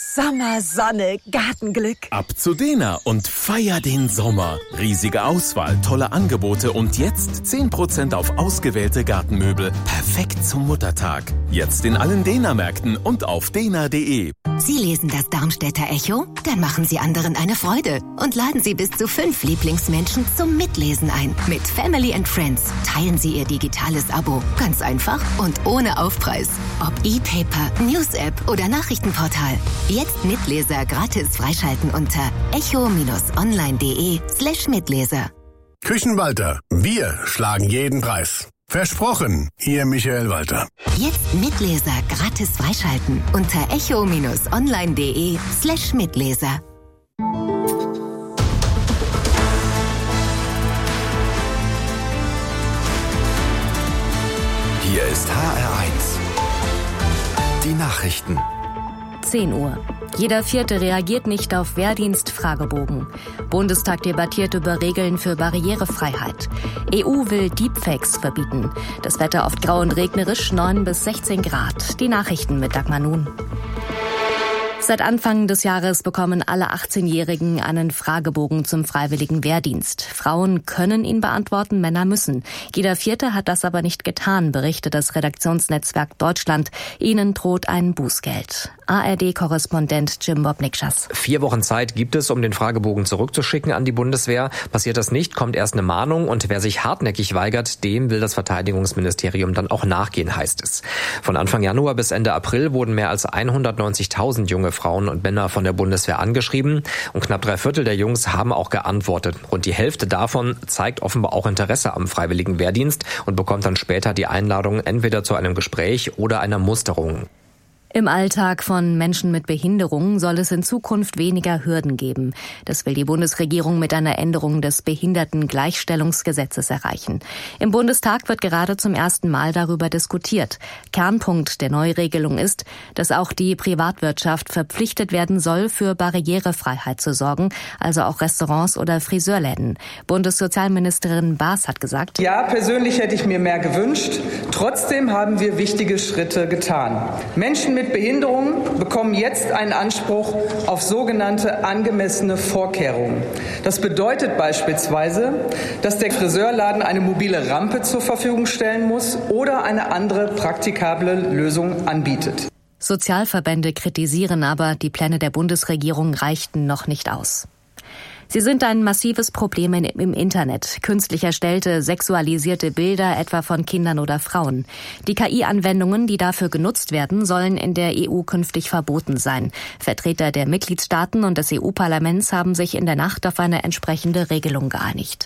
Sommer, Sonne, Gartenglück. Ab zu Dena und feier den Sommer. Riesige Auswahl, tolle Angebote und jetzt 10% auf ausgewählte Gartenmöbel. Perfekt zum Muttertag. Jetzt in allen Dena-Märkten und auf dena.de. Sie lesen das Darmstädter Echo? Dann machen Sie anderen eine Freude und laden Sie bis zu 5 Lieblingsmenschen zum Mitlesen ein. Mit Family and Friends teilen Sie Ihr digitales Abo. Ganz einfach und ohne Aufpreis. Ob E-Paper, News-App oder Nachrichtenportal. Jetzt Mitleser gratis freischalten unter echo-online.de/Mitleser. Küchenwalter, wir schlagen jeden Preis. Versprochen, Ihr Michael Walter. Jetzt Mitleser gratis freischalten unter echo-online.de/Mitleser. Hier ist HR1. Die Nachrichten. 10 Uhr. Jeder Vierte reagiert nicht auf Wehrdienst-Fragebogen. Bundestag debattiert über Regeln für Barrierefreiheit. EU will Deepfakes verbieten. Das Wetter oft grau und regnerisch, 9 bis 16 Grad. Die Nachrichten mit Dagmar Nun. Seit Anfang des Jahres bekommen alle 18-Jährigen einen Fragebogen zum freiwilligen Wehrdienst. Frauen können ihn beantworten, Männer müssen. Jeder Vierte hat das aber nicht getan, berichtet das Redaktionsnetzwerk Deutschland. Ihnen droht ein Bußgeld. ARD-Korrespondent Jim Bob-Nikschas. 4 Wochen Zeit gibt es, um den Fragebogen zurückzuschicken an die Bundeswehr. Passiert das nicht, kommt erst eine Mahnung und wer sich hartnäckig weigert, dem will das Verteidigungsministerium dann auch nachgehen, heißt es. Von Anfang Januar bis Ende April wurden mehr als 190.000 junge Frauen und Männer von der Bundeswehr angeschrieben und knapp 3/4 der Jungs haben auch geantwortet. Rund die Hälfte davon zeigt offenbar auch Interesse am freiwilligen Wehrdienst und bekommt dann später die Einladung entweder zu einem Gespräch oder einer Musterung. Im Alltag von Menschen mit Behinderung soll es in Zukunft weniger Hürden geben. Das will die Bundesregierung mit einer Änderung des Behindertengleichstellungsgesetzes erreichen. Im Bundestag wird gerade zum ersten Mal darüber diskutiert. Kernpunkt der Neuregelung ist, dass auch die Privatwirtschaft verpflichtet werden soll, für Barrierefreiheit zu sorgen, also auch Restaurants oder Friseurläden. Bundessozialministerin Baas hat gesagt: Ja, persönlich hätte ich mir mehr gewünscht. Trotzdem haben wir wichtige Schritte getan. Menschen mit Behinderungen bekommen jetzt einen Anspruch auf sogenannte angemessene Vorkehrungen. Das bedeutet beispielsweise, dass der Friseurladen eine mobile Rampe zur Verfügung stellen muss oder eine andere praktikable Lösung anbietet. Sozialverbände kritisieren aber, die Pläne der Bundesregierung reichten noch nicht aus. Sie sind ein massives Problem im Internet. Künstlich erstellte, sexualisierte Bilder, etwa von Kindern oder Frauen. Die KI-Anwendungen, die dafür genutzt werden, sollen in der EU künftig verboten sein. Vertreter der Mitgliedstaaten und des EU-Parlaments haben sich in der Nacht auf eine entsprechende Regelung geeinigt.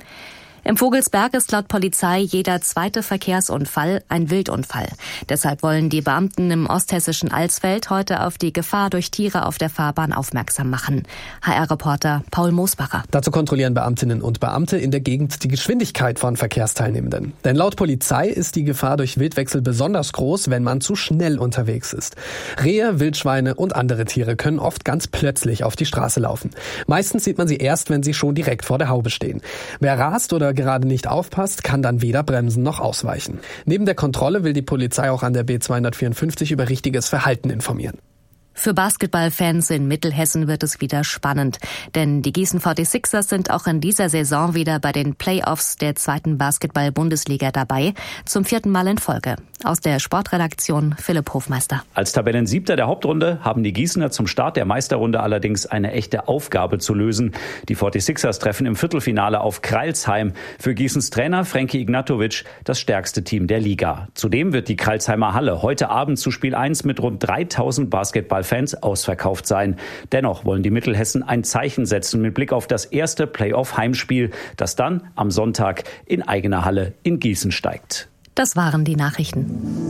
Im Vogelsberg ist laut Polizei jeder zweite Verkehrsunfall ein Wildunfall. Deshalb wollen die Beamten im osthessischen Alsfeld heute auf die Gefahr durch Tiere auf der Fahrbahn aufmerksam machen. HR-Reporter Paul Moosbacher. Dazu kontrollieren Beamtinnen und Beamte in der Gegend die Geschwindigkeit von Verkehrsteilnehmenden. Denn laut Polizei ist die Gefahr durch Wildwechsel besonders groß, wenn man zu schnell unterwegs ist. Rehe, Wildschweine und andere Tiere können oft ganz plötzlich auf die Straße laufen. Meistens sieht man sie erst, wenn sie schon direkt vor der Haube stehen. Wer rast oder gerade nicht aufpasst, kann dann weder bremsen noch ausweichen. Neben der Kontrolle will die Polizei auch an der B254 über richtiges Verhalten informieren. Für Basketballfans in Mittelhessen wird es wieder spannend, denn die Gießen 46ers sind auch in dieser Saison wieder bei den Playoffs der 2. Basketball-Bundesliga dabei, zum 4. Mal in Folge. Aus der Sportredaktion Philipp Hofmeister. Als Tabellensiebter der Hauptrunde haben die Gießener zum Start der Meisterrunde allerdings eine echte Aufgabe zu lösen. Die 46ers treffen im Viertelfinale auf Crailsheim. Für Gießens Trainer Frankie Ignatovic das stärkste Team der Liga. Zudem wird die Crailsheimer Halle heute Abend zu Spiel 1 mit rund 3000 Basketballfans ausverkauft sein. Dennoch wollen die Mittelhessen ein Zeichen setzen mit Blick auf das erste Playoff-Heimspiel, das dann am Sonntag in eigener Halle in Gießen steigt. Das waren die Nachrichten.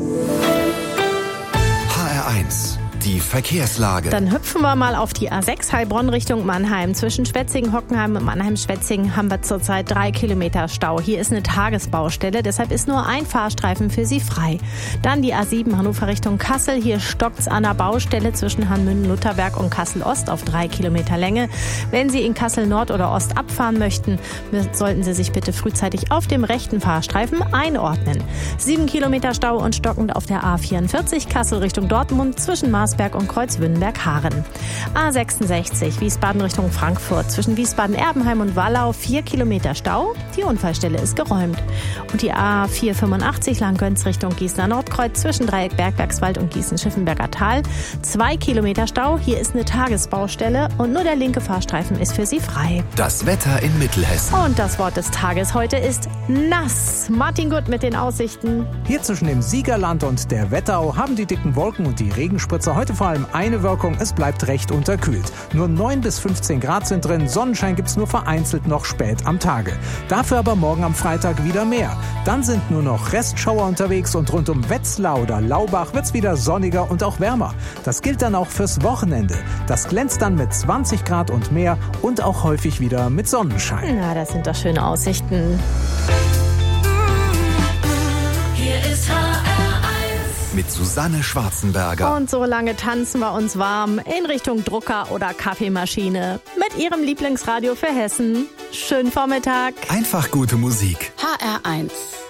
HR1. Die Verkehrslage. Dann hüpfen wir mal auf die A6 Heilbronn Richtung Mannheim. Zwischen Schwetzingen, Hockenheim und Mannheim-Schwetzingen haben wir zurzeit 3 Kilometer Stau. Hier ist eine Tagesbaustelle, deshalb ist nur ein Fahrstreifen für Sie frei. Dann die A7 Hannover Richtung Kassel. Hier stockt's an der Baustelle zwischen Hanmünden-Lutherberg und Kassel-Ost auf 3 Kilometer Länge. Wenn Sie in Kassel-Nord oder Ost abfahren möchten, sollten Sie sich bitte frühzeitig auf dem rechten Fahrstreifen einordnen. 7 Kilometer Stau und stockend auf der A44 Kassel Richtung Dortmund zwischen Marsberg Landsberg und Kreuzwünnenberg-Haaren. A66 Wiesbaden Richtung Frankfurt. Zwischen Wiesbaden-Erbenheim und Wallau 4 Kilometer Stau. Die Unfallstelle ist geräumt. Und die A485 Langgöns Richtung Gießener Nordkreuz zwischen Dreieck Bergwerkswald und Gießen-Schiffenberger Tal. 2 Kilometer Stau. Hier ist eine Tagesbaustelle und nur der linke Fahrstreifen ist für Sie frei. Das Wetter in Mittelhessen. Und das Wort des Tages heute ist nass. Martin Gutt mit den Aussichten. Hier zwischen dem Siegerland und der Wetterau haben die dicken Wolken und die Regenspritzer heute vor allem eine Wirkung. Es bleibt recht unterkühlt. Nur 9 bis 15 Grad sind drin. Sonnenschein gibt's nur vereinzelt noch spät am Tage. Dafür aber morgen am Freitag wieder mehr. Dann sind nur noch Restschauer unterwegs und rund um Wetzlar oder Laubach wird's wieder sonniger und auch wärmer. Das gilt dann auch fürs Wochenende. Das glänzt dann mit 20 Grad und mehr und auch häufig wieder mit Sonnenschein. Na, das sind doch schöne Aussichten. Hier ist HR1 mit Susanne Schwarzenberger. Und so lange tanzen wir uns warm in Richtung Drucker oder Kaffeemaschine mit Ihrem Lieblingsradio für Hessen. Schönen Vormittag. Einfach gute Musik. HR1